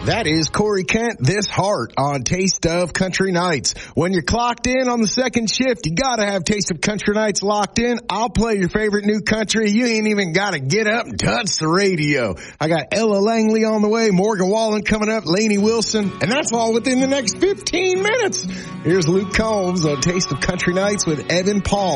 That is Corey Kent, This Heart on Taste of Country Nights. When you're clocked in on the second shift, you gotta have Taste of Country Nights locked in. I'll play your favorite new country. You ain't even gotta get up and touch the radio. I got Ella Langley on the way, Morgan Wallen coming up, Lainey Wilson, and that's all within the next 15 minutes. Here's Luke Combs on Taste of Country Nights with Evan Paul.